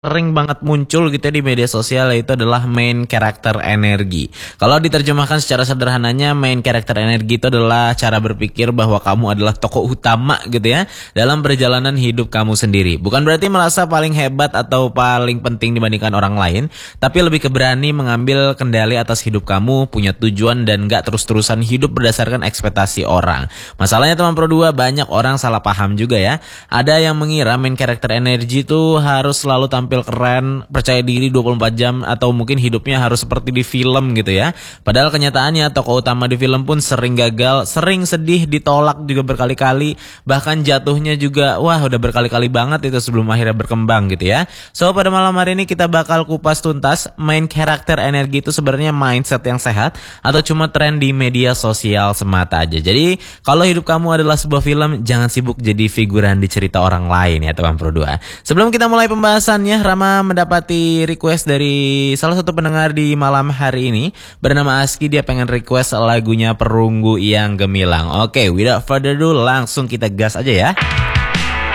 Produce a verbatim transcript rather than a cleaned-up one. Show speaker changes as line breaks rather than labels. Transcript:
sering banget muncul gitu ya di media sosial, yaitu adalah main karakter energi. Kalau diterjemahkan secara sederhananya, main karakter energi itu adalah cara berpikir bahwa kamu adalah tokoh utama gitu ya dalam perjalanan hidup kamu sendiri. Bukan berarti merasa paling hebat atau paling penting dibandingkan orang lain, tapi lebih ke berani mengambil kendali atas hidup kamu, punya tujuan dan gak terus-terusan hidup berdasarkan ekspektasi orang. Masalahnya teman Pro dua, banyak orang salah paham juga ya. Ada yang mengira main karakter energi itu harus selalu tampil keren, percaya diri dua puluh empat jam, atau mungkin hidupnya harus seperti di film gitu ya. Padahal kenyataannya tokoh utama di film pun sering gagal, sering sedih, ditolak juga berkali-kali, bahkan jatuhnya juga wah udah berkali-kali banget itu sebelum akhirnya berkembang gitu ya. So pada malam hari ini kita bakal kupas tuntas main karakter energi itu sebenarnya mindset yang sehat atau cuma tren di media sosial semata aja. Jadi kalau hidup kamu adalah sebuah film, jangan sibuk jadi figuran di cerita orang lain ya teman Pro dua. Sebelum kita mulai pembahasannya, Rama mendapati request dari salah satu pendengar di malam hari ini bernama Aski. Dia pengen request lagunya Perunggu yang Gemilang. Oke, without further ado langsung kita gas aja ya.